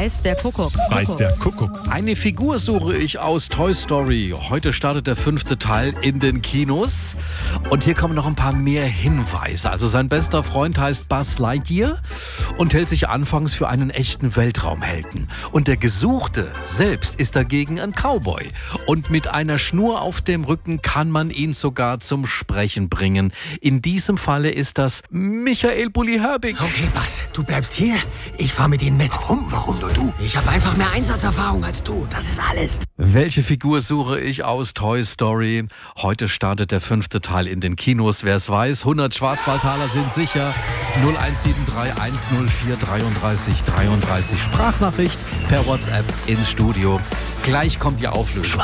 Weiß der Kuckuck. Weiß der Kuckuck. Eine Figur suche ich aus Toy Story. Heute startet der 5. Teil in den Kinos. Und hier kommen noch ein paar mehr Hinweise. Also sein bester Freund heißt Buzz Lightyear und hält sich anfangs für einen echten Weltraumhelden. Und der Gesuchte selbst ist dagegen ein Cowboy. Und mit einer Schnur auf dem Rücken kann man ihn sogar zum Sprechen bringen. In diesem Falle ist das Michael Bulli Herbig. Okay, Buzz, du bleibst hier. Ich fahr mit ihnen mit. Warum nur du? Ich habe einfach mehr Einsatzerfahrung als du. Das ist alles. Welche Figur suche ich aus Toy Story? Heute startet der 5. Teil in den Kinos. Wer es weiß, 100 Schwarzwaldtaler sind sicher. 0173 104 33 33. Sprachnachricht per WhatsApp ins Studio. Gleich kommt die Auflösung.